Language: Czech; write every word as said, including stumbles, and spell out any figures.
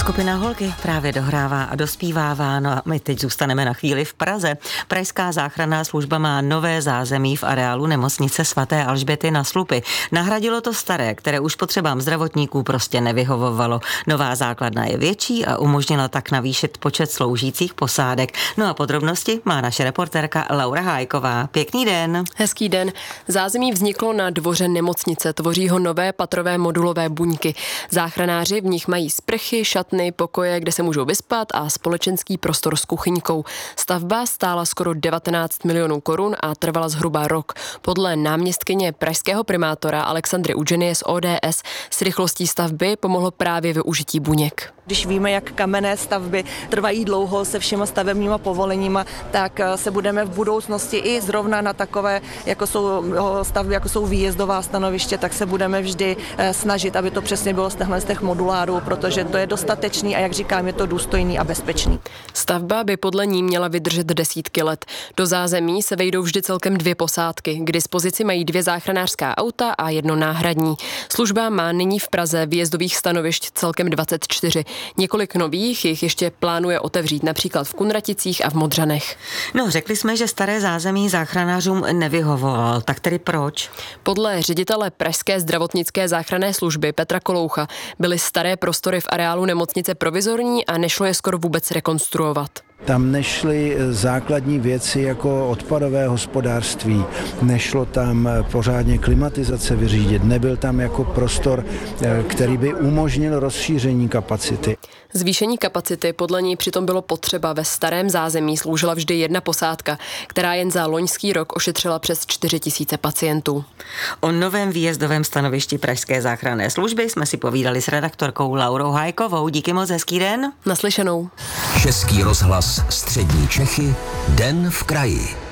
Skupina Holky právě dohrává a dospívává, no a my teď zůstaneme na chvíli v Praze. Pražská záchranná služba má nové zázemí v areálu nemocnice svaté Alžběty na Slupy. Nahradilo to staré, které už potřebám zdravotníků prostě nevyhovovalo. Nová základna je větší a umožnila tak navýšit počet sloužících posádek. No a podrobnosti má naše reportérka Laura Hájková. Pěkný den. Hezký den. Zázemí vzniklo na dvoře nemocnice, tvoří ho nové patrové modulové buňky. Záchranáři v nich mají sprchy, šatny, pokoje, kde se můžou vyspat a společenský prostor s kuchyňkou. Stavba stála skoro devatenáct milionů korun a trvala zhruba rok. Podle náměstkyně pražského primátora Alexandry Udženy z O D S s rychlostí stavby pomohlo právě využití buněk. Když víme, jak kamenné stavby trvají dlouho se všema stavebníma povoleníma, tak se budeme v budoucnosti i zrovna na takové, jako jsou stavby, jako jsou výjezdová stanoviště, tak se budeme vždy snažit, aby to přesně bylo z těchto z těch modulárů, protože to je dostatečný a jak říkám, je to důstojný a bezpečný. Stavba by podle ní měla vydržet desítky let. Do zázemí se vejdou vždy celkem dvě posádky. K dispozici mají dvě záchranářská auta a jedno náhradní. Služba má nyní v Praze výjezdových stanovišť celkem dvacet čtyři. Několik nových jich ještě plánuje otevřít například v Kunraticích a v Modřanech. No, řekli jsme, že staré zázemí záchranářům nevyhovovalo. Tak tedy proč? Podle ředitele Pražské zdravotnické záchranné služby Petra Koloucha byly staré prostory v areálu nemocnice provizorní a nešlo je skoro vůbec rekonstruovat. Tam nešly základní věci jako odpadové hospodářství, nešlo tam pořádně klimatizace vyřídit, nebyl tam jako prostor, který by umožnil rozšíření kapacity. Zvýšení kapacity podle ní přitom bylo potřeba. Ve starém zázemí sloužila vždy jedna posádka, která jen za loňský rok ošetřila přes čtyři tisíce pacientů. O novém výjezdovém stanovišti Pražské záchranné služby jsme si povídali s redaktorkou Laurou Hájkovou. Díky moc, hezký den. Naslyšenou. Český rozhlas Střední Čechy, Den v kraji.